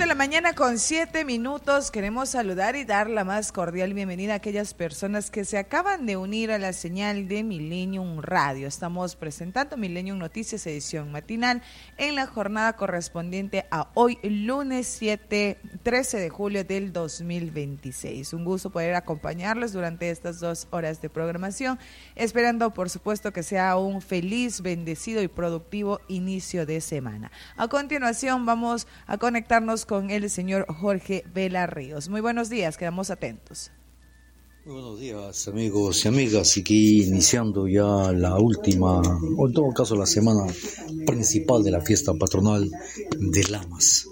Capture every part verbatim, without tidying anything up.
de la mañana con siete minutos. Queremos saludar y dar la más cordial bienvenida a aquellas personas que se acaban de unir a la señal de Millennium Radio. Estamos presentando Millennium Noticias, edición matinal, en la jornada correspondiente a hoy, lunes siete, trece de julio del dos mil veintiséis. Un gusto poder acompañarlos durante estas dos horas de programación, esperando por supuesto que sea un feliz, bendecido y productivo inicio de semana. A continuación vamos a conectarnos con el señor Jorge Vela Ríos. Muy buenos días, quedamos atentos. Muy buenos días, amigos y amigas, aquí iniciando ya la última, o en todo caso la semana principal de la fiesta patronal de Lamas.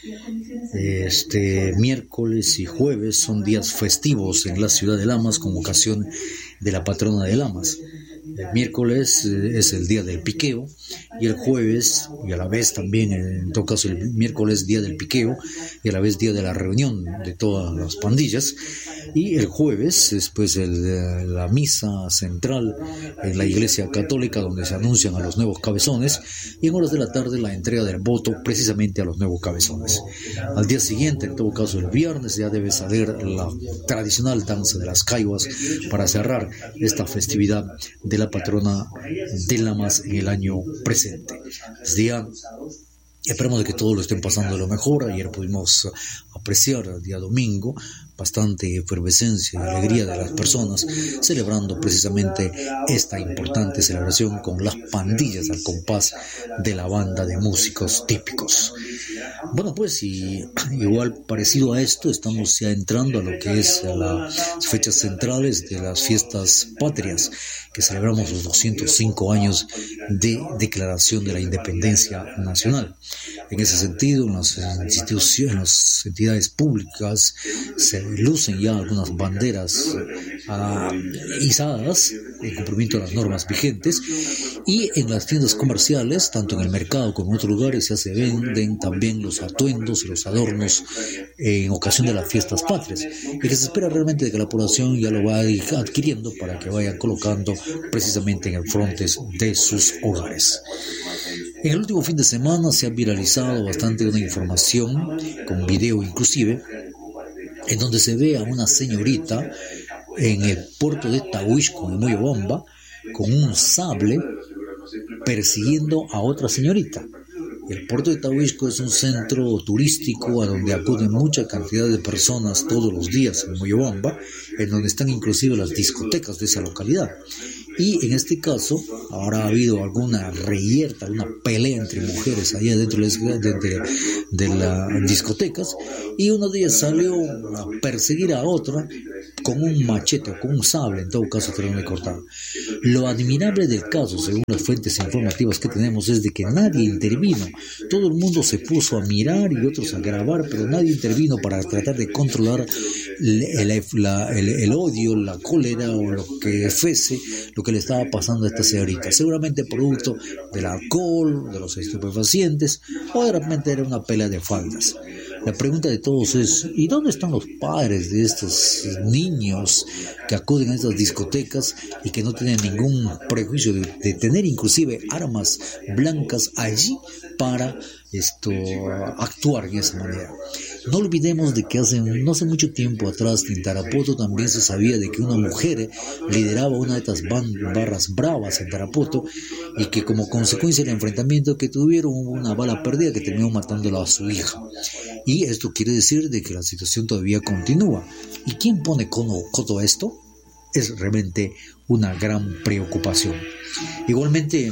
Este miércoles y jueves son días festivos en la ciudad de Lamas con ocasión de la patrona de Lamas. El miércoles es el día del piqueo y el jueves, y a la vez también, en todo caso el miércoles día del piqueo y a la vez día de la reunión de todas las pandillas, y el jueves después el, la misa central en la iglesia católica donde se anuncian a los nuevos cabezones, y en horas de la tarde la entrega del voto precisamente a los nuevos cabezones. Al día siguiente, en todo caso el viernes, ya debe salir la tradicional danza de las caihuas para cerrar esta festividad de la patrona de Lamas en el año presente. Desde día, esperamos de que todos lo estén pasando lo mejor. Ayer pudimos apreciar el día domingo bastante efervescencia y alegría de las personas celebrando precisamente esta importante celebración con las pandillas al compás de la banda de músicos típicos. Bueno, pues y igual parecido a esto, estamos ya entrando a lo que es a las fechas centrales de las fiestas patrias, que celebramos los doscientos cinco años de declaración de la independencia nacional. En ese sentido, en las instituciones, en las entidades públicas se lucen ya algunas banderas uh, izadas en cumplimiento de las normas vigentes, y en las tiendas comerciales, tanto en el mercado como en otros lugares, ya se venden también los atuendos y los adornos en ocasión de las fiestas patrias, y que se espera realmente de que la población ya lo vaya adquiriendo para que vayan colocando precisamente en el frontes de sus hogares. En el último fin de semana se ha viralizado bastante una información, con video inclusive, en donde se ve a una señorita en el puerto de Tahuishco, en Moyobamba, con un sable persiguiendo a otra señorita. El puerto de Tahuishco es un centro turístico a donde acuden mucha cantidad de personas todos los días en Moyobamba, en donde están inclusive las discotecas de esa localidad. Y en este caso, ahora ha habido alguna reyerta, una pelea entre mujeres allá dentro de, de, de las discotecas, y una de ellas salió a perseguir a otra con un machete o con un sable, en todo caso tratando de cortar. Lo admirable del caso, según las fuentes informativas que tenemos, es de que nadie intervino. Todo el mundo se puso a mirar y otros a grabar, pero nadie intervino para tratar de controlar el, el, la, el, el odio, la cólera o lo que fuese, lo que le estaba pasando a esta señorita. Seguramente producto del alcohol, de los estupefacientes, o de repente era una pelea de faldas. La pregunta de todos es, ¿y dónde están los padres de estos niños que acuden a estas discotecas y que no tienen ningún prejuicio de, de tener inclusive armas blancas allí para esto actuar de esa manera? No olvidemos de que hace, no hace mucho tiempo atrás en Tarapoto también se sabía de que una mujer lideraba una de estas barras bravas en Tarapoto, y que como consecuencia del enfrentamiento que tuvieron hubo una bala perdida que terminó matándola a su hija. Y esto quiere decir de que la situación todavía continúa. ¿Y quién pone coto a esto? Es realmente una gran preocupación. Igualmente,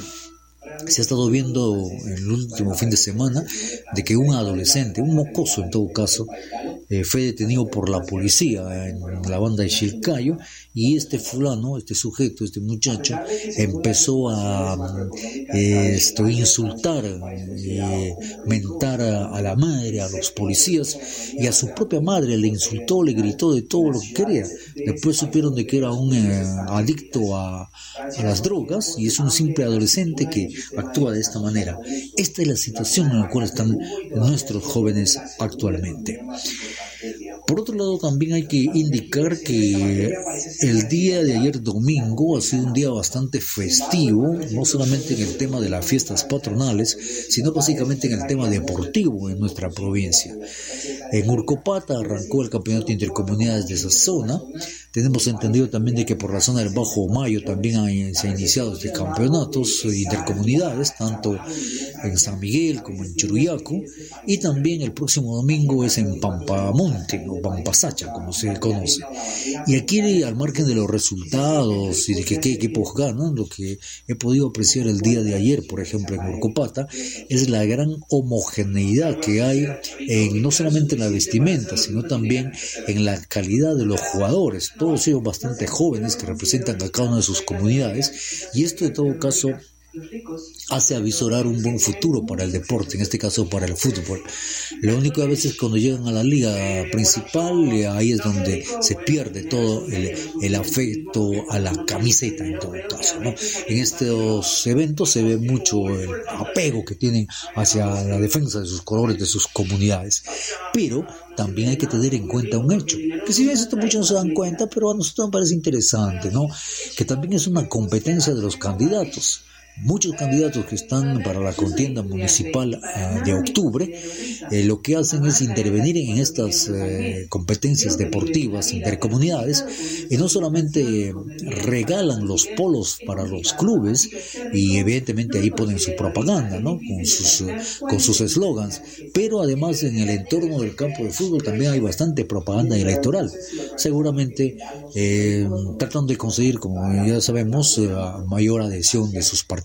se ha estado viendo en el último fin de semana de que un adolescente, un mocoso en todo caso, eh, fue detenido por la policía en la banda de Chilcayo, y este fulano, este sujeto, este muchacho, empezó a eh, esto, insultar, eh, mentar a, a la madre, a los policías, y a su propia madre le insultó, le gritó de todo lo que quería. Después supieron de que era un eh, adicto a, a las drogas, y es un simple adolescente que actúa de esta manera. Esta es la situación en la cual están nuestros jóvenes actualmente. Por otro lado, también hay que indicar que el día de ayer domingo ha sido un día bastante festivo, no solamente en el tema de las fiestas patronales, sino básicamente en el tema deportivo en nuestra provincia. En Urcopata arrancó el campeonato intercomunidades de esa zona. Tenemos entendido también de que por la zona del Bajo Mayo también hay, se han iniciado este campeonatos intercomunidades, tanto en San Miguel como en Churuyaco, y también el próximo domingo es en Pampamonte o Pampasacha, como se conoce. Y aquí, al margen de los resultados y de que qué equipos ganan, lo que he podido apreciar el día de ayer, por ejemplo, en Urcopata, es la gran homogeneidad que hay en, no solamente en la vestimenta, sino también en la calidad de los jugadores, todos ellos bastante jóvenes que representan a cada una de sus comunidades, y esto en todo caso hace avisorar un buen futuro para el deporte, en este caso para el fútbol. Lo único que a veces cuando llegan a la liga principal, ahí es donde se pierde todo el, el afecto a la camiseta en todo caso, ¿no? En estos eventos se ve mucho el apego que tienen hacia la defensa de sus colores, de sus comunidades, pero también hay que tener en cuenta un hecho, que si bien esto muchos no se dan cuenta, pero a nosotros nos parece interesante, ¿no? Que también es una competencia de los candidatos. Muchos candidatos que están para la contienda municipal eh, de octubre, eh, lo que hacen es intervenir en estas eh, competencias deportivas intercomunidades, y no solamente regalan los polos para los clubes, y evidentemente ahí ponen su propaganda, ¿no? Con sus con sus eslogans, pero además en el entorno del campo de fútbol también hay bastante propaganda electoral, seguramente eh, tratando de conseguir, como ya sabemos, eh, mayor adhesión de sus partidos.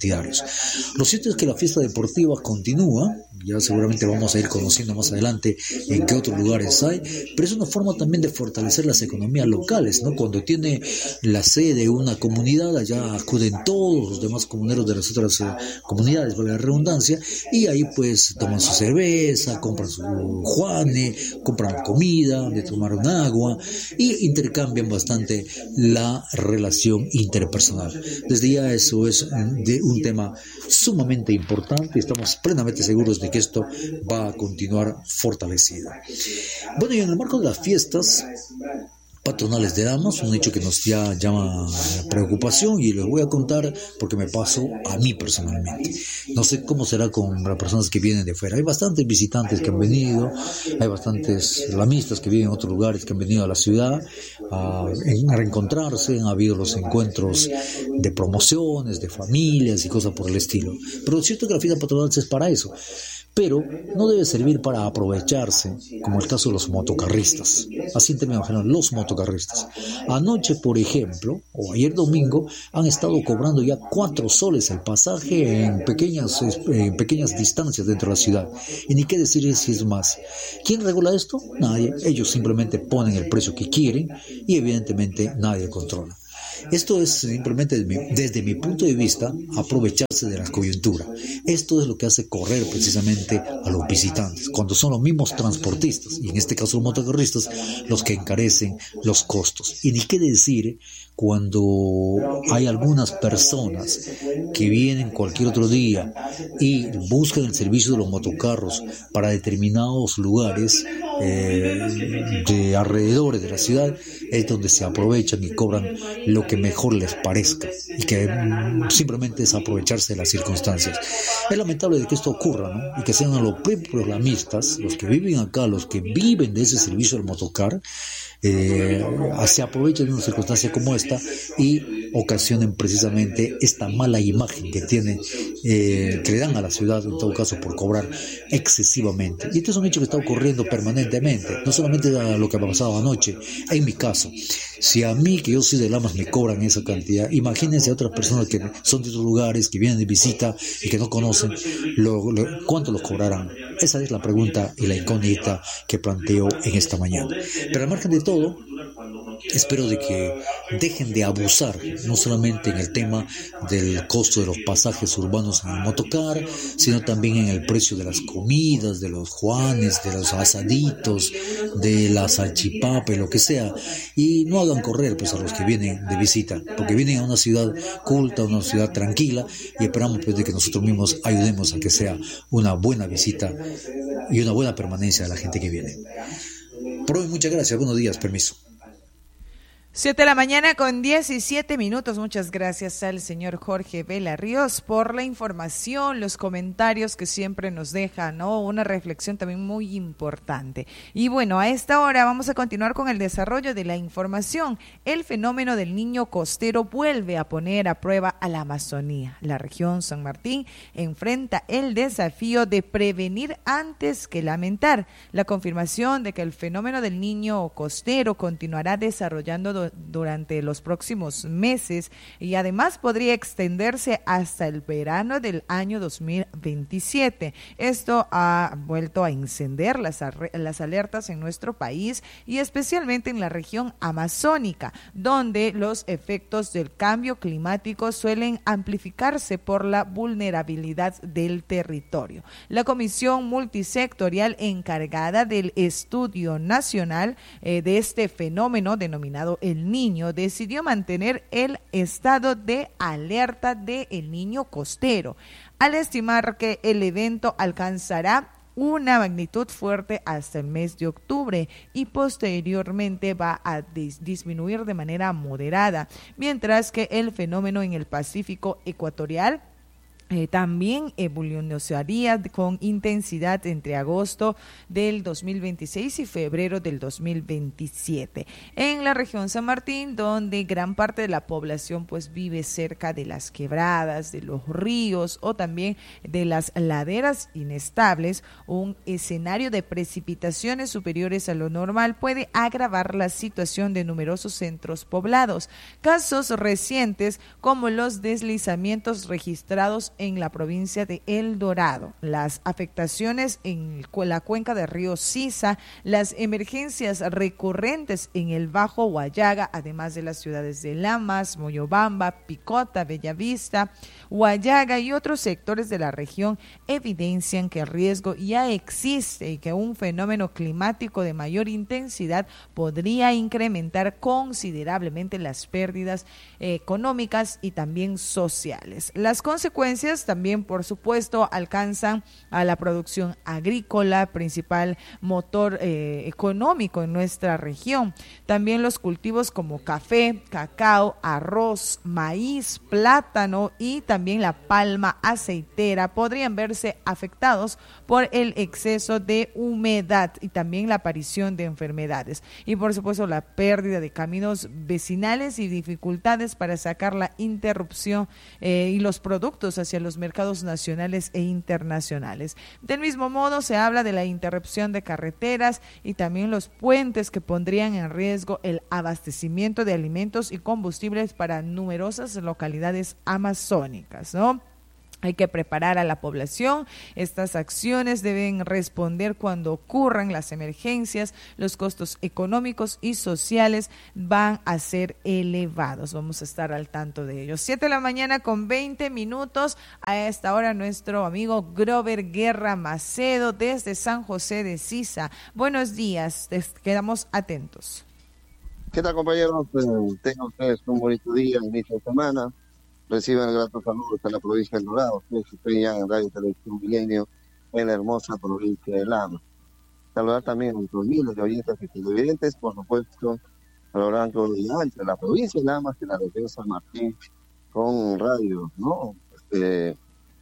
Lo cierto es que la fiesta deportiva continúa, ya seguramente vamos a ir conociendo más adelante en qué otros lugares hay, pero es una forma también de fortalecer las economías locales, ¿no? Cuando tiene la sede una comunidad, allá acuden todos los demás comuneros de las otras eh, comunidades, por la redundancia, y ahí pues toman su cerveza, compran su juane, compran comida, de tomar un agua, y intercambian bastante la relación interpersonal. Desde ya eso es de un tema sumamente importante, estamos plenamente seguros de que esto va a continuar fortalecido. Bueno, y en el marco de las fiestas patronales de damas, un hecho que nos ya llama preocupación, y les voy a contar porque me pasó a mí personalmente. No sé cómo será con las personas que vienen de fuera. Hay bastantes visitantes que han venido, hay bastantes lamistas que viven en otros lugares que han venido a la ciudad a, a reencontrarse, han habido los encuentros de promociones, de familias y cosas por el estilo. Pero lo cierto es que la fiesta patronal es para eso, pero no debe servir para aprovecharse, como el caso de los motocarristas. Así en términos generales, los motocarristas. Anoche, por ejemplo, o ayer domingo, han estado cobrando ya cuatro soles el pasaje en pequeñas, en pequeñas distancias dentro de la ciudad. Y ni qué decir si es más. ¿Quién regula esto? Nadie. Ellos simplemente ponen el precio que quieren y evidentemente nadie controla. Esto es simplemente, desde mi punto de vista, aprovecharse de la coyuntura. Esto es lo que hace correr precisamente a los visitantes, cuando son los mismos transportistas, y en este caso los motocarristas, los que encarecen los costos. Y ni qué decir cuando hay algunas personas que vienen cualquier otro día y buscan el servicio de los motocarros para determinados lugares eh, de alrededores de la ciudad, es donde se aprovechan y cobran lo que mejor les parezca, y que mm, simplemente es aprovecharse de las circunstancias. Es lamentable de que esto ocurra, ¿no? Y que sean los propios lamistas, los que viven acá, los que viven de ese servicio del motocar, Eh, se aprovechan de una circunstancia como esta y ocasionen precisamente esta mala imagen que tiene, eh, que le dan a la ciudad, en todo caso, por cobrar excesivamente. Y esto es un hecho que está ocurriendo permanentemente, no solamente lo que ha pasado anoche. En mi caso, si a mí, que yo soy de Lamas, me cobran esa cantidad, imagínense a otras personas que son de otros lugares, que vienen de visita y que no conocen, lo, lo, ¿cuánto los cobrarán? Esa es la pregunta y la incógnita que planteo en esta mañana. Pero al margen de todo, espero de que dejen de abusar, no solamente en el tema del costo de los pasajes urbanos en el motocar, sino también en el precio de las comidas, de los juanes, de los asaditos, de la salchipapa, lo que sea, y no hagan correr pues a los que vienen de visita, porque vienen a una ciudad culta, una ciudad tranquila, y esperamos pues de que nosotros mismos ayudemos a que sea una buena visita y una buena permanencia de la gente que viene. Por hoy, muchas gracias. Buenos días. Permiso. Siete de la mañana con diecisiete minutos. Muchas gracias al señor Jorge Vela Ríos por la información, los comentarios que siempre nos deja, ¿no? Una reflexión también muy importante. Y bueno, a esta hora vamos a continuar con el desarrollo de la información. El fenómeno del niño costero vuelve a poner a prueba a la Amazonía. La región San Martín enfrenta el desafío de prevenir antes que lamentar. La confirmación de que el fenómeno del niño costero continuará desarrollando durante los próximos meses y además podría extenderse hasta el verano del año dos mil veintisiete. Esto ha vuelto a encender las, las alertas en nuestro país y especialmente en la región amazónica, donde los efectos del cambio climático suelen amplificarse por la vulnerabilidad del territorio. La Comisión Multisectorial encargada del estudio nacional eh, de este fenómeno denominado el Niño decidió mantener el estado de alerta de El Niño costero, al estimar que el evento alcanzará una magnitud fuerte hasta el mes de octubre y posteriormente va a dis- disminuir de manera moderada, mientras que el fenómeno en el Pacífico ecuatorial Eh, también evolucionaría con intensidad entre agosto del dos mil veintiséis y febrero del dos mil veintisiete. En la región San Martín, donde gran parte de la población pues vive cerca de las quebradas, de los ríos o también de las laderas inestables, un escenario de precipitaciones superiores a lo normal puede agravar la situación de numerosos centros poblados. Casos recientes como los deslizamientos registrados en la provincia de El Dorado, las afectaciones en la cuenca del río Sisa, las emergencias recurrentes en el Bajo Huallaga, además de las ciudades de Lamas, Moyobamba, Picota, Bellavista, Huallaga y otros sectores de la región evidencian que el riesgo ya existe y que un fenómeno climático de mayor intensidad podría incrementar considerablemente las pérdidas eh, económicas y también sociales. Las consecuencias también, por supuesto, alcanzan a la producción agrícola, principal motor eh, económico en nuestra región. También los cultivos como café, cacao, arroz, maíz, plátano y también la palma aceitera podrían verse afectados por el exceso de humedad y también la aparición de enfermedades. Y por supuesto, la pérdida de caminos vecinales y dificultades para sacar la interrupción eh, y los productos hacia los mercados nacionales e internacionales. Del mismo modo, se habla de la interrupción de carreteras y también los puentes que pondrían en riesgo el abastecimiento de alimentos y combustibles para numerosas localidades amazónicas, ¿no? Hay que preparar a la población. Estas acciones deben responder cuando ocurran las emergencias. Los costos económicos y sociales van a ser elevados. Vamos a estar al tanto de ellos. Siete de la mañana con veinte minutos. A esta hora nuestro amigo Grover Guerra Macedo desde San José de Sisa. Buenos días. Les quedamos atentos. ¿Qué tal, compañeros? Tengan ustedes un bonito día, inicio de semana. Reciban el grato saludo de la provincia del Dorado, que estoy ya en Radio Televisión Milenio, en la hermosa provincia de Lamas. Saludar también a nuestros miles de oyentes y televidentes, por supuesto, a lo largo y ancho de la provincia de Lamas y la región San Martín, con radio, ¿no? Este,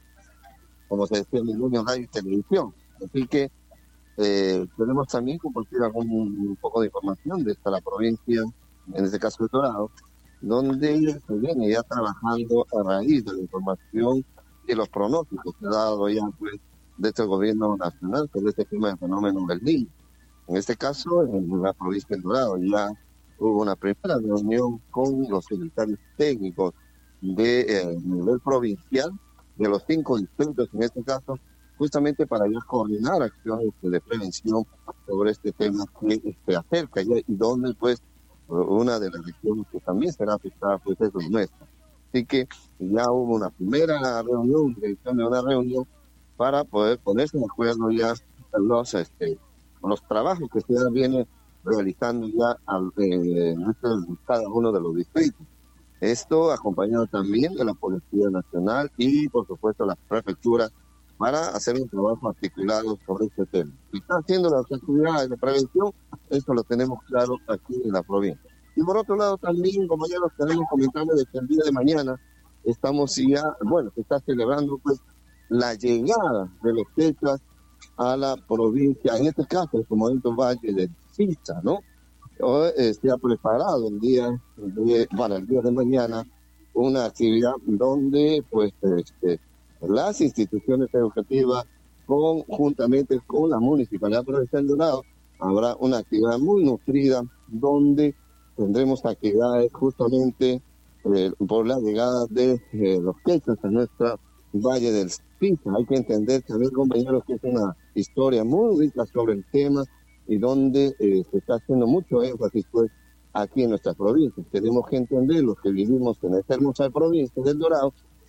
como se decía, Milenio Radio y Televisión. Así que eh, queremos también compartir algún, un poco de información de esta la provincia, en este caso el Dorado, donde se viene ya trabajando a raíz de la información y los pronósticos que ha dado ya pues desde el gobierno nacional sobre este tema del fenómeno del Niño. En este caso, en la provincia del Dorado ya hubo una primera reunión con los secretarios técnicos de eh, nivel provincial de los cinco distritos, en este caso, justamente para ya coordinar acciones de prevención sobre este tema que se acerca ya, y donde pues una de las regiones que también será afectada pues es la nuestra. Así que ya hubo una primera reunión, dirección de una reunión para poder ponerse de acuerdo ya los, este, los trabajos que se viene realizando ya al, eh, en cada uno de los distritos. Esto acompañado también de la Policía Nacional y por supuesto las prefecturas para hacer un trabajo articulado sobre este tema. Se están haciendo las actividades de prevención Eso lo tenemos claro aquí en la provincia. Y por otro lado también, compañeros, queremos comentarles de que el día de mañana estamos ya, bueno, se está celebrando pues la llegada de los quechuas a la provincia, en este caso, el momento Valle del Pisa, ¿no? Hoy eh, se ha preparado el día de, para el día de mañana una actividad donde pues este, las instituciones educativas conjuntamente con la Municipalidad Provincial de Dorado habrá una actividad muy nutrida donde tendremos actividades justamente eh, por la llegada de eh, los quechas a nuestra Valle del Pisa. Hay que entender también, compañeros, que es una historia muy rica sobre el tema y donde eh, se está haciendo mucho énfasis pues aquí en nuestra provincia. Tenemos que entender los que vivimos en esta hermosa provincia del Dorado,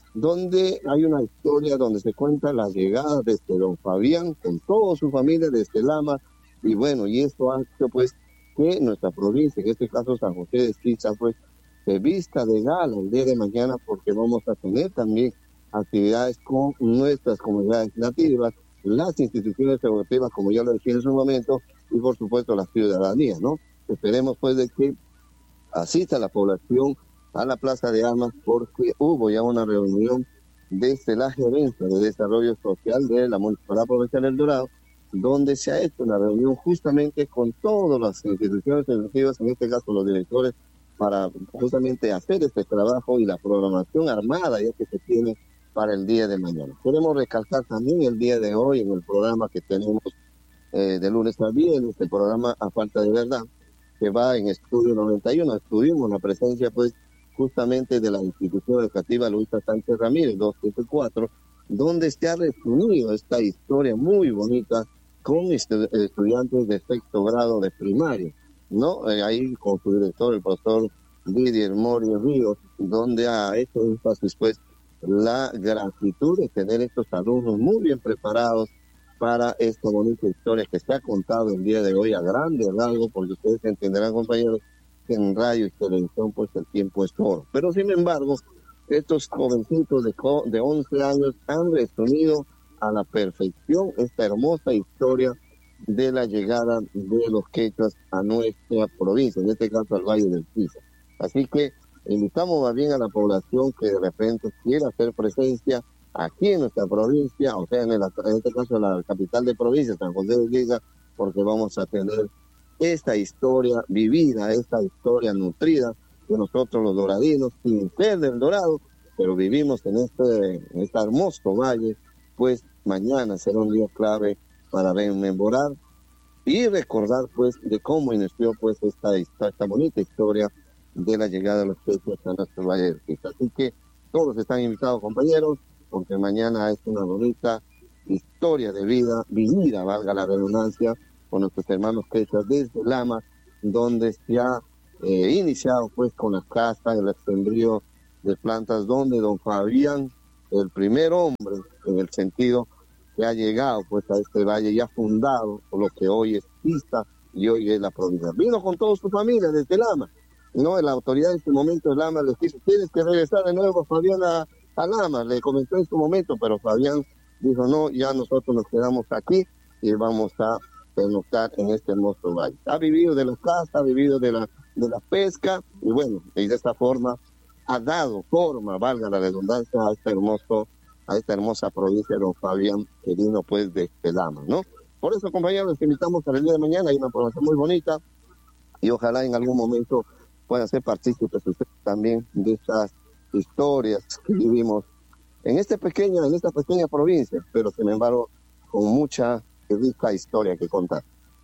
donde hay una historia donde se cuenta la llegada de este don Fabián con toda su familia desde Lama, y bueno, y esto ha hecho pues que nuestra provincia, en este caso San José de Esquiza, pues se vista de gala el día de mañana, porque vamos a tener también actividades con nuestras comunidades nativas, las instituciones educativas, como ya lo decía en su momento, y por supuesto la ciudadanía, ¿no? Esperemos pues de que asista la población a la Plaza de Armas, porque hubo ya una reunión desde la Gerencia de Desarrollo Social de la Municipalidad Provincial del Dorado, donde se ha hecho una reunión justamente con todas las instituciones educativas, en este caso los directores, para justamente hacer este trabajo y la programación armada ya que se tiene para el día de mañana. Queremos recalcar también el día de hoy en el programa que tenemos eh, de lunes a viernes, este programa A Falta de Verdad, que va en Estudio noventa y uno. Estuvimos la presencia pues justamente de la institución educativa Luisa Sánchez Ramírez, doscientos setenta y cuatro, donde se ha reunido esta historia muy bonita con estu estudiantes de sexto grado de primaria, ¿no? Eh, ahí con su director, el profesor Didier Mori Ríos, donde ha hecho énfasis pues la gratitud de tener estos alumnos muy bien preparados para esta bonita historia que se ha contado el día de hoy a grande largo, porque ustedes entenderán, compañeros, que en radio y televisión pues el tiempo es oro. Pero sin embargo, estos jovencitos de, de once años han resumido a la perfección esta hermosa historia de la llegada de los quechuas a nuestra provincia, en este caso al Valle del Pisa. Así que invitamos más bien a la población que de repente quiera hacer presencia aquí en nuestra provincia, o sea, en, el, en este caso la capital de provincia, San José de Esquiza, porque vamos a tener esta historia vivida, esta historia nutrida de nosotros los doradinos, sin ser del Dorado, pero vivimos en este, en este hermoso valle. Pues mañana será un día clave para rememorar y recordar pues de cómo inició pues esta, esta, esta bonita historia de la llegada de los quechuas a nuestro Valle del Pisa. Así que todos están invitados, compañeros, porque mañana es una bonita historia de vida, vivida, valga la redundancia, con nuestros hermanos quechuas desde Lama, donde se ha eh, iniciado pues con las casas, el sembrío de plantas, donde don Fabián, el primer hombre, en el sentido que ha llegado pues a este valle y ha fundado por lo que hoy es Pisa y hoy es la provincia. Vino con toda su familia desde Lama, ¿no? La autoridad en su momento de Lama les dijo, tienes que regresar de nuevo, Fabián, a, a Lama, le comentó en su momento, pero Fabián dijo, no, ya nosotros nos quedamos aquí y vamos a pernoctar en este hermoso valle. Ha vivido de la caza, ha vivido de la, de la pesca, y bueno, y de esta forma ha dado forma, valga la redundancia, a este hermoso, a esta hermosa provincia de don Fabián, que vino pues de Lama, ¿no? Por eso, compañeros, les invitamos para el día de mañana, hay una programación muy bonita, y ojalá en algún momento puedan ser partícipes ustedes también de estas historias que vivimos en este pequeño, en esta pequeña provincia, pero sin embargo con mucha rica historia que contar.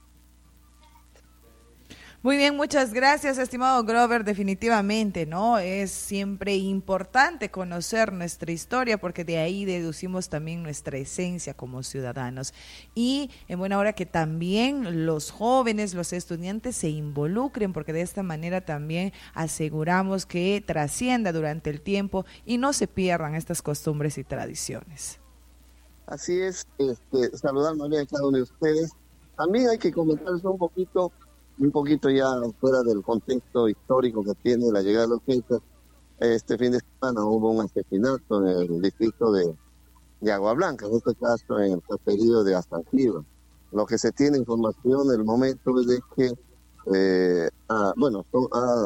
Muy bien, muchas gracias, estimado Grover. Definitivamente, ¿no? Es siempre importante conocer nuestra historia porque de ahí deducimos también nuestra esencia como ciudadanos. Y en buena hora que también los jóvenes, los estudiantes se involucren porque de esta manera también aseguramos que trascienda durante el tiempo y no se pierdan estas costumbres y tradiciones. Así es, este, saludar más bien a cada uno de ustedes. También hay que comentarles un poquito un poquito ya fuera del contexto histórico que tiene la llegada de los quechuas. Este fin de semana hubo un asesinato en el distrito de, de Agua Blanca, en este caso en el caserío de Astanquiva. Lo que se tiene información en el momento es de que eh, ha, bueno, ha,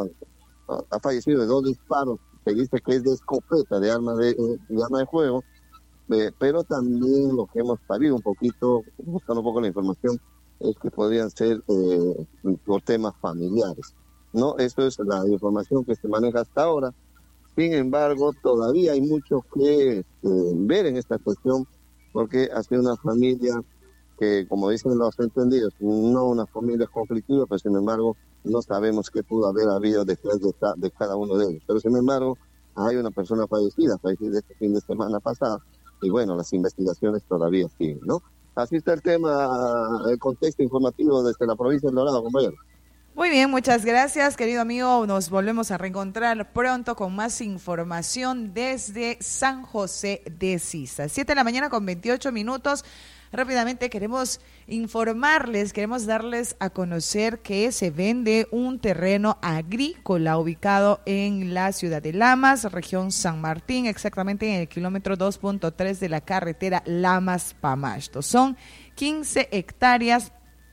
ha fallecido de dos disparos, se dice que es de escopeta, de arma de, de, arma de fuego, eh, pero también lo que hemos sabido un poquito, buscando un poco la información, es que podrían ser eh, por temas familiares, ¿no? Eso es la información que se maneja hasta ahora. Sin embargo, todavía hay mucho que eh, ver en esta cuestión, porque ha sido una familia que, como dicen los entendidos, no una familia conflictiva, pero sin embargo, no sabemos qué pudo haber habido detrás de, de cada uno de ellos. Pero sin embargo, hay una persona fallecida, fallecida este fin de semana pasado, y bueno, las investigaciones todavía siguen, ¿no? Así está el tema, el contexto informativo desde la provincia del Dorado, compañero. Muy bien, muchas gracias, querido amigo. Nos volvemos a reencontrar pronto con más información desde San José de Sisa. siete de la mañana con veintiocho minutos. Rápidamente queremos informarles, queremos darles a conocer que se vende un terreno agrícola ubicado en la ciudad de Lamas, región San Martín, exactamente en el kilómetro dos punto tres de la carretera Lamas-Pamasto. Son quince hectáreas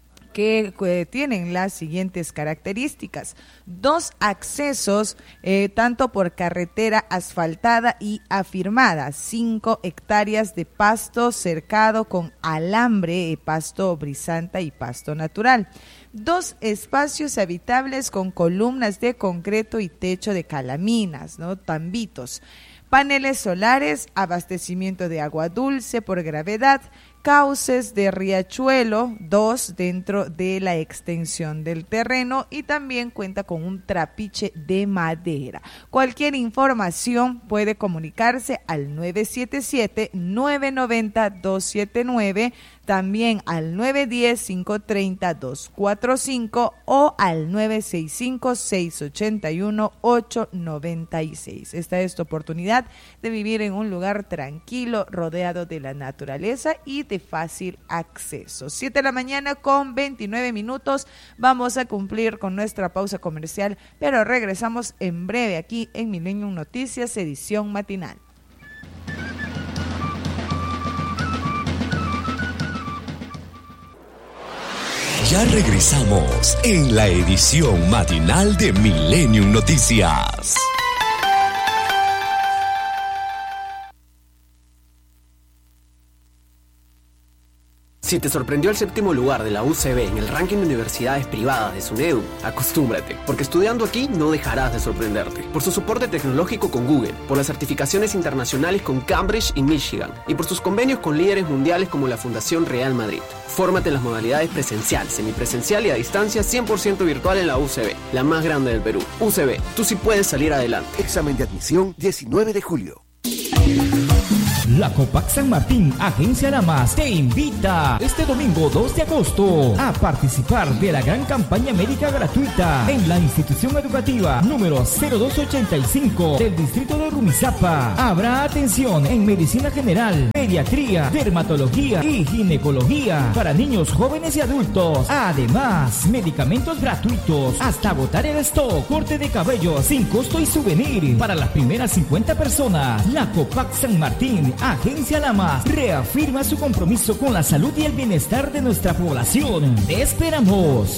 que eh, tienen las siguientes características: dos accesos eh, tanto por carretera asfaltada y afirmada, cinco hectáreas de pasto cercado con alambre, eh, pasto brisanta y pasto natural, dos espacios habitables con columnas de concreto y techo de calaminas, ¿no? Tambitos, paneles solares, abastecimiento de agua dulce por gravedad, cauces de riachuelo, dos dentro de la extensión del terreno, y también cuenta con un trapiche de madera. Cualquier información puede comunicarse al nueve siete siete, nueve nueve cero, dos siete nueve, también al nueve uno cero, cinco tres cero, dos cuatro cinco o al nueve seis cinco, seis ocho uno, ocho nueve seis. Esta es tu oportunidad de vivir en un lugar tranquilo, rodeado de la naturaleza y de fácil acceso. siete de la mañana con veintinueve minutos. Vamos a cumplir con nuestra pausa comercial, pero regresamos en breve aquí en Millennium Noticias, edición matinal. Ya regresamos en la edición matinal de Millennium Noticias. Si te sorprendió el séptimo lugar de la U C B en el ranking de universidades privadas de SUNEDU, acostúmbrate, porque estudiando aquí no dejarás de sorprenderte. Por su soporte tecnológico con Google, por las certificaciones internacionales con Cambridge y Michigan, y por sus convenios con líderes mundiales como la Fundación Real Madrid. Fórmate en las modalidades presencial, semipresencial y a distancia cien por ciento virtual en la U C B, la más grande del Perú. U C B, tú sí puedes salir adelante. Examen de admisión diecinueve de julio. La Copac San Martín, Agencia Lamas, te invita este domingo dos de agosto a participar de la gran campaña médica gratuita en la institución educativa número cero dos ochenta y cinco del distrito de Rumizápa. Habrá atención en medicina general, pediatría, dermatología y ginecología para niños, jóvenes y adultos. Además, medicamentos gratuitos hasta agotar el stock, corte de cabello sin costo y souvenir para las primeras cincuenta personas. La Copac San Martín, Agencia Lamas, reafirma su compromiso con la salud y el bienestar de nuestra población. ¡Te esperamos!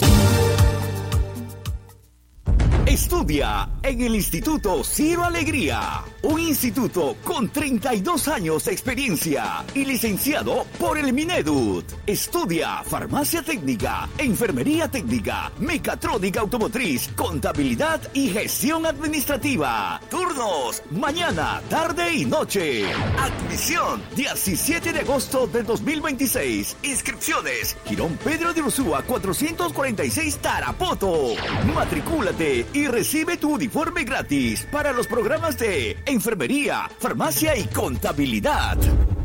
Estudia en el Instituto Ciro Alegría, un instituto con treinta y dos años de experiencia y licenciado por el Minedut. Estudia farmacia técnica, enfermería técnica, mecatrónica automotriz, contabilidad y gestión administrativa. Turnos mañana, tarde y noche. Admisión diecisiete de agosto del dos mil veintiséis. Inscripciones Girón Pedro de Ursúa cuatrocientos cuarenta y seis Tarapoto. Matricúlate y recibe tu uniforme gratis para los programas de enfermería, farmacia y contabilidad.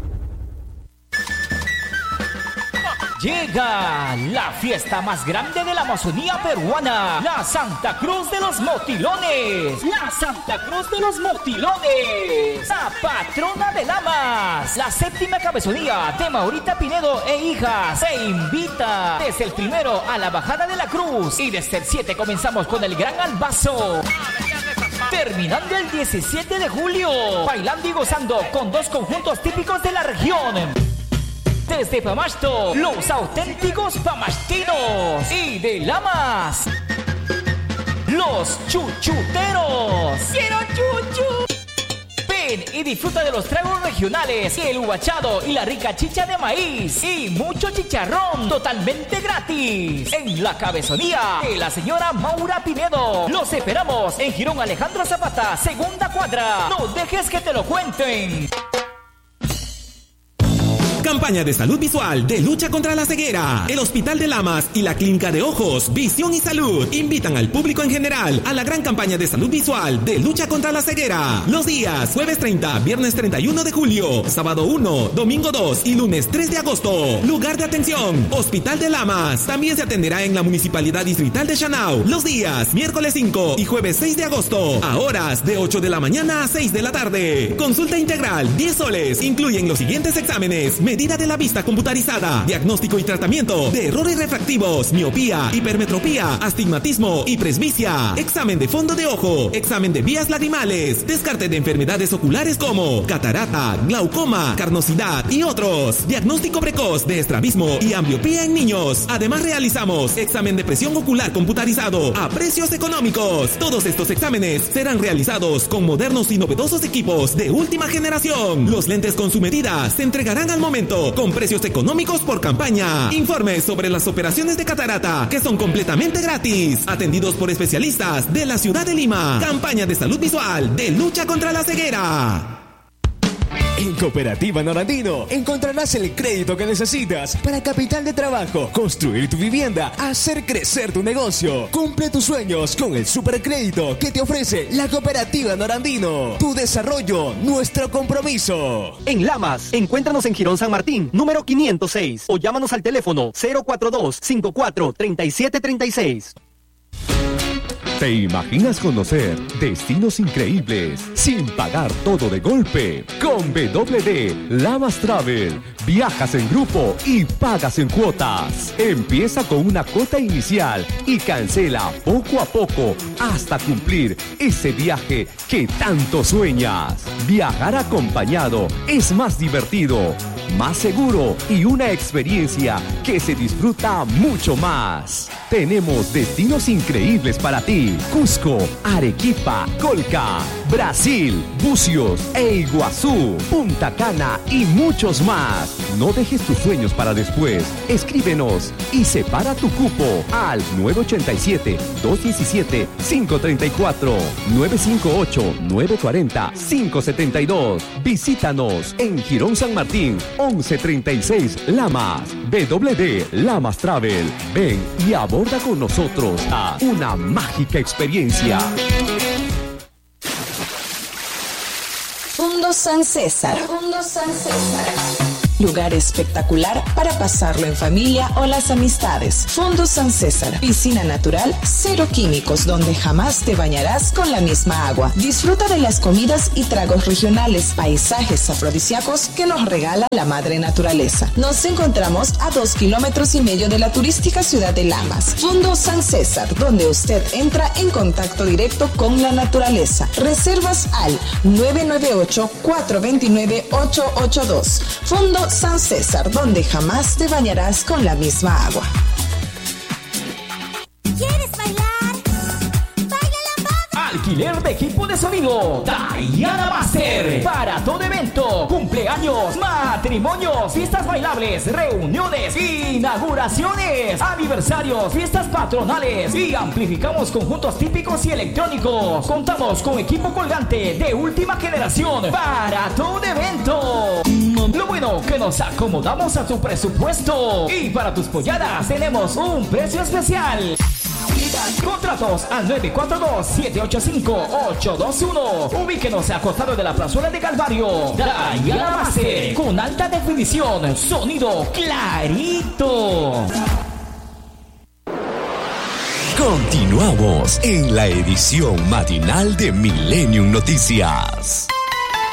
Llega la fiesta más grande de la Amazonía peruana, la Santa Cruz de los Motilones. La Santa Cruz de los Motilones, la patrona de Lamas. La séptima cabezonía de Maurita Pinedo e hijas se invita desde el primero a la bajada de la cruz y desde el siete comenzamos con el gran albazo. Terminando el diecisiete de julio, bailando y gozando con dos conjuntos típicos de la región. Desde Pamasto, los auténticos pamastinos. Y de Lamas, los chuchuteros. ¡Quiero chuchu! Ven y disfruta de los tragos regionales, el huachado y la rica chicha de maíz. Y mucho chicharrón totalmente gratis. En la cabezonía de la señora Maura Pinedo. Los esperamos en Girón Alejandro Zapata, segunda cuadra. No dejes que te lo cuenten. Campaña de salud visual de lucha contra la ceguera. El Hospital de Lamas y la Clínica de Ojos, Visión y Salud invitan al público en general a la gran campaña de salud visual de lucha contra la ceguera. Los días jueves treinta, viernes treinta y uno de julio, sábado uno, domingo dos y lunes tres de agosto. Lugar de atención, Hospital de Lamas. También se atenderá en la Municipalidad Distrital de Chanao. Los días miércoles cinco y jueves seis de agosto, a horas de ocho de la mañana a seis de la tarde. Consulta integral, diez soles. Incluyen los siguientes exámenes: medida de la vista computarizada, diagnóstico y tratamiento de errores refractivos, miopía, hipermetropía, astigmatismo y presbicia, examen de fondo de ojo, examen de vías lagrimales, descarte de enfermedades oculares como catarata, glaucoma, carnosidad y otros, diagnóstico precoz de estrabismo y ambliopía en niños. Además realizamos examen de presión ocular computarizado a precios económicos. Todos estos exámenes serán realizados con modernos y novedosos equipos de última generación. Los lentes con su medida se entregarán al momento con precios económicos por campaña. Informes sobre las operaciones de catarata que son completamente gratis. Atendidos por especialistas de la ciudad de Lima. Campaña de salud visual de lucha contra la ceguera. En Cooperativa Norandino encontrarás el crédito que necesitas para capital de trabajo, construir tu vivienda, hacer crecer tu negocio. Cumple tus sueños con el supercrédito que te ofrece la Cooperativa Norandino. Tu desarrollo, nuestro compromiso. En Lamas, encuéntranos en Girón San Martín, número quinientos seis, o llámanos al teléfono cero cuatro dos, cinco cuatro, tres siete tres seis. ¿Te imaginas conocer destinos increíbles sin pagar todo de golpe? Con W D Lamas Travel, viajas en grupo y pagas en cuotas. Empieza con una cuota inicial y cancela poco a poco hasta cumplir ese viaje que tanto sueñas. Viajar acompañado es más divertido, más seguro y una experiencia que se disfruta mucho más. Tenemos destinos increíbles para ti: Cusco, Arequipa, Colca, Brasil, Bucios e Iguazú, Punta Cana y muchos más. No dejes tus sueños para después. Escríbenos y separa tu cupo al nueve ocho siete, dos uno siete, cinco tres cuatro, nueve cinco ocho, nueve cuatro cero, cinco siete dos. Visítanos en Girón San Martín, once treinta y seis Lamas. W D Lamas Travel. Ven y aborda con nosotros a una mágica experiencia. Fundo San César. Fundo San César. Lugar espectacular para pasarlo en familia o las amistades. Fundo San César. Piscina natural, cero químicos, donde jamás te bañarás con la misma agua. Disfruta de las comidas y tragos regionales, paisajes afrodisíacos que nos regala la madre naturaleza. Nos encontramos a dos kilómetros y medio de la turística ciudad de Lamas. Fundo San César, donde usted entra en contacto directo con la naturaleza. Reservas al nueve nueve ocho, cuatro dos nueve, ocho ocho dos. Fundo San César, donde jamás te bañarás con la misma agua. ¿Quieres bailar? ¡Baila la bamba! Alquiler de equipo de sonido Diana Master. Para todo evento, cumpleaños, matrimonios, fiestas bailables, reuniones, inauguraciones, aniversarios, fiestas patronales. Y amplificamos conjuntos típicos y electrónicos. Contamos con equipo colgante de última generación para todo evento. Lo bueno que nos acomodamos a tu presupuesto. Y para tus polladas tenemos un precio especial. Contratos al nueve cuatro dos, siete ocho cinco, ocho dos uno. Ubíquenos a costado de la plazuela de Calvario. Diana Master, con alta definición, sonido clarito. Continuamos en la edición matinal de Millennium Noticias.